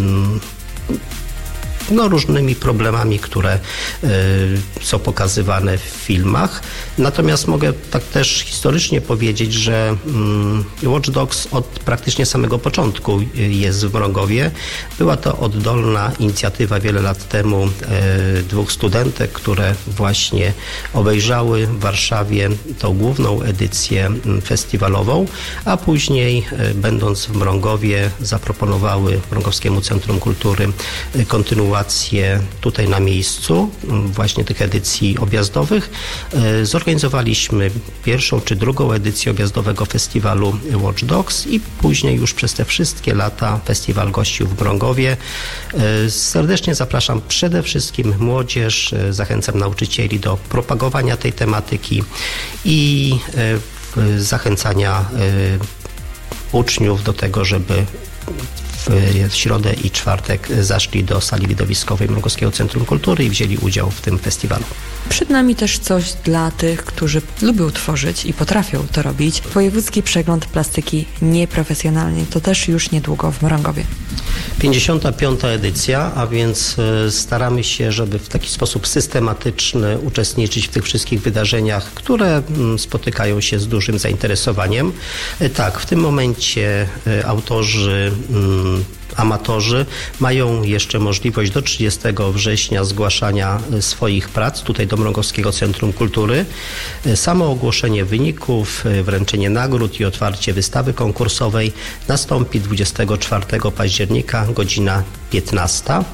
różnymi problemami, które są pokazywane w filmach. Natomiast mogę tak też historycznie powiedzieć, że Watch Dogs od praktycznie samego początku jest w Mrągowie. Była to oddolna inicjatywa wiele lat temu dwóch studentek, które właśnie obejrzały w Warszawie tą główną edycję festiwalową, a później będąc w Mrągowie zaproponowały Mrągowskiemu Centrum Kultury kontynuację tutaj na miejscu właśnie tych edycji objazdowych. Zorganizowaliśmy pierwszą czy drugą edycję objazdowego festiwalu Watch Dogs i później już przez te wszystkie lata festiwal gościł w Mrągowie. Serdecznie zapraszam przede wszystkim młodzież, zachęcam nauczycieli do propagowania tej tematyki i zachęcania uczniów do tego, żeby w środę i czwartek zaszli do sali widowiskowej Mrągowskiego Centrum Kultury i wzięli udział w tym festiwalu. Przed nami też coś dla tych, którzy lubią tworzyć i potrafią to robić. Wojewódzki Przegląd Plastyki Nieprofesjonalnej. To też już niedługo w Mrągowie. 55. edycja, a więc staramy się, żeby w taki sposób systematyczny uczestniczyć w tych wszystkich wydarzeniach, które spotykają się z dużym zainteresowaniem. Tak, w tym momencie autorzy, amatorzy mają jeszcze możliwość do 30 września zgłaszania swoich prac tutaj do Mrągowskiego Centrum Kultury. Samo ogłoszenie wyników, wręczenie nagród i otwarcie wystawy konkursowej nastąpi 24 października, godzina 15.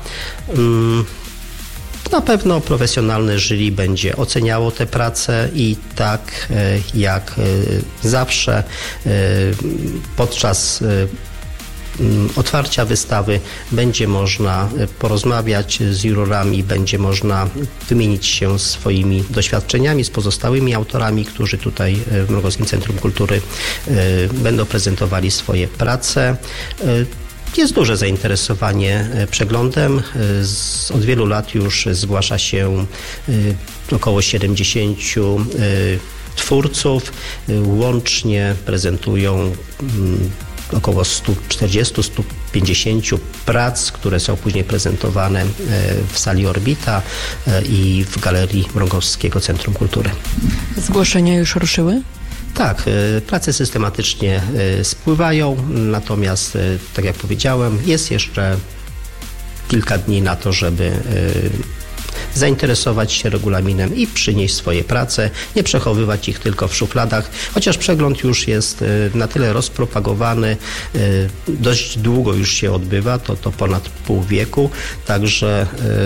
Na pewno profesjonalne jury będzie oceniało te prace i tak jak zawsze podczas otwarcia wystawy będzie można porozmawiać z jurorami, będzie można wymienić się swoimi doświadczeniami z pozostałymi autorami, którzy tutaj w Mrągowskim Centrum Kultury będą prezentowali swoje prace. Jest duże zainteresowanie przeglądem. Od wielu lat już zgłasza się około 70 twórców. Łącznie prezentują około 140-150 prac, które są później prezentowane w sali Orbita i w Galerii Mrągowskiego Centrum Kultury. Zgłoszenia już ruszyły? Tak, prace systematycznie spływają, natomiast, tak jak powiedziałem, jest jeszcze kilka dni na to, żeby zainteresować się regulaminem i przynieść swoje prace, nie przechowywać ich tylko w szufladach, chociaż przegląd już jest na tyle rozpropagowany, dość długo już się odbywa, to ponad pół wieku, także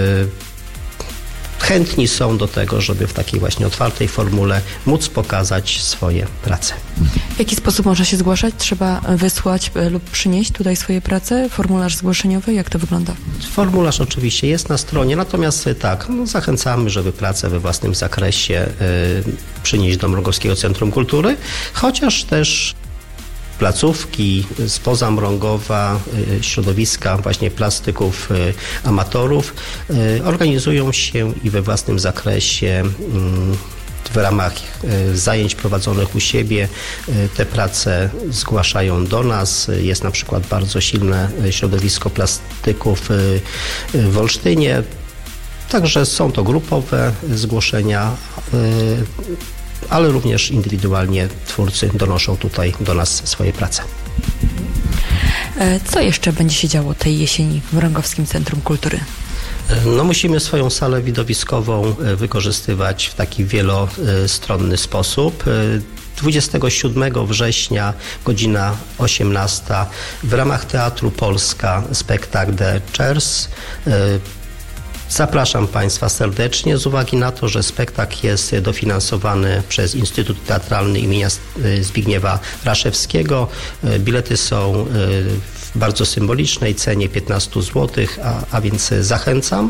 chętni są do tego, żeby w takiej właśnie otwartej formule móc pokazać swoje prace. W jaki sposób można się zgłaszać? Trzeba wysłać lub przynieść tutaj swoje prace? Formularz zgłoszeniowy? Jak to wygląda? Formularz oczywiście jest na stronie, natomiast tak, zachęcamy, żeby pracę we własnym zakresie przynieść do Mrągowskiego Centrum Kultury, chociaż też placówki spoza Mrągowa, środowiska właśnie plastyków, amatorów organizują się i we własnym zakresie w ramach zajęć prowadzonych u siebie te prace zgłaszają do nas. Jest na przykład bardzo silne środowisko plastyków w Olsztynie. Także są to grupowe zgłoszenia, ale również indywidualnie twórcy donoszą tutaj do nas swoje prace. Co jeszcze będzie się działo tej jesieni w Mrągowskim Centrum Kultury? No, musimy swoją salę widowiskową wykorzystywać w taki wielostronny sposób. 27 września, godzina 18, w ramach Teatru Polska spektakl The Chairs. Zapraszam Państwa serdecznie z uwagi na to, że spektakl jest dofinansowany przez Instytut Teatralny imienia Zbigniewa Raszewskiego. Bilety są w bardzo symbolicznej cenie 15 zł, a więc zachęcam.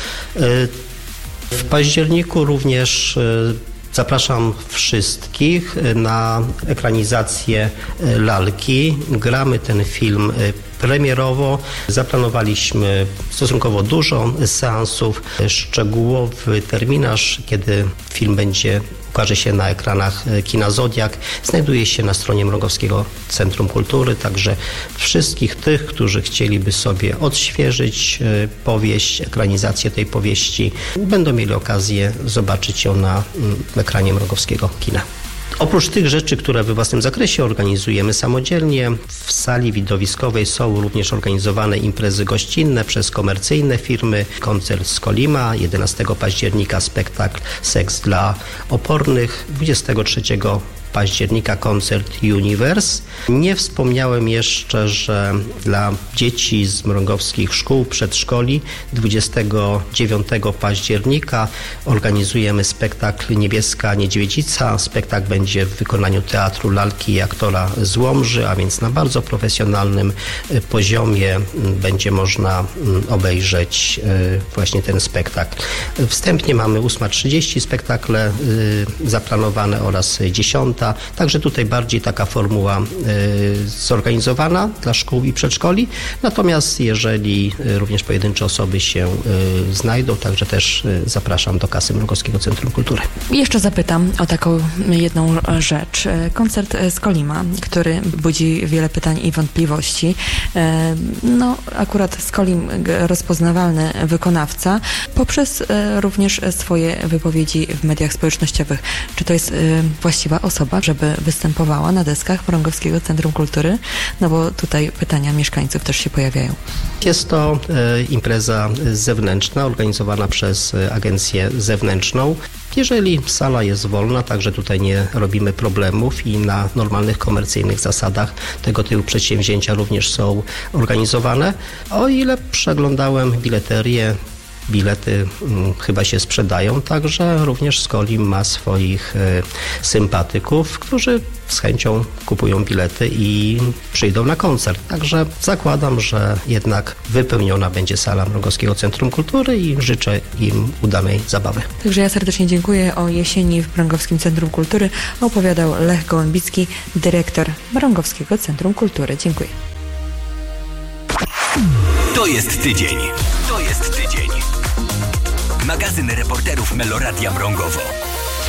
W październiku również zapraszam wszystkich na ekranizację Lalki. Gramy ten film premierowo. Zaplanowaliśmy stosunkowo dużo seansów. Szczegółowy terminarz, kiedy film ukaże się na ekranach kina Zodiak, znajduje się na stronie Mrągowskiego Centrum Kultury, także wszystkich tych, którzy chcieliby sobie odświeżyć powieść, ekranizację tej powieści, będą mieli okazję zobaczyć ją na ekranie Mrągowskiego kina. Oprócz tych rzeczy, które we własnym zakresie organizujemy samodzielnie, w sali widowiskowej są również organizowane imprezy gościnne przez komercyjne firmy. Koncert z Kolima 11 października, spektakl Seks dla opornych, 23 października koncert Universe. Nie wspomniałem jeszcze, że dla dzieci z mrągowskich szkół, przedszkoli 29 października organizujemy spektakl Niebieska Niedźwiedzica. Spektakl będzie w wykonaniu Teatru Lalki i aktora z Łomży, a więc na bardzo profesjonalnym poziomie będzie można obejrzeć właśnie ten spektakl. Wstępnie mamy 8:30 spektakle zaplanowane oraz 10. święta. Także tutaj bardziej taka formuła zorganizowana dla szkół i przedszkoli. Natomiast jeżeli również pojedyncze osoby się znajdą, także też zapraszam do kasy Mrągowskiego Centrum Kultury. Jeszcze zapytam o taką jedną rzecz. Koncert Skolima, który budzi wiele pytań i wątpliwości. No, akurat Skolim, rozpoznawalny wykonawca, poprzez również swoje wypowiedzi w mediach społecznościowych. Czy to jest właściwa osoba, żeby występowała na deskach Mrągowskiego Centrum Kultury? No bo tutaj pytania mieszkańców też się pojawiają. Jest to impreza zewnętrzna, organizowana przez agencję zewnętrzną. Jeżeli sala jest wolna, także tutaj nie robimy problemów i na normalnych, komercyjnych zasadach tego typu przedsięwzięcia również są organizowane. O ile przeglądałem bileterię, bilety chyba się sprzedają, także również Skolim ma swoich sympatyków, którzy z chęcią kupują bilety i przyjdą na koncert. Także zakładam, że jednak wypełniona będzie sala Mrągowskiego Centrum Kultury i życzę im udanej zabawy. Także ja serdecznie dziękuję. O jesieni w Mrągowskim Centrum Kultury opowiadał Lech Gołębicki, dyrektor Mrągowskiego Centrum Kultury. Dziękuję. To jest tydzień. To jest tydzień. Magazyn reporterów Meloradia Mrągowo.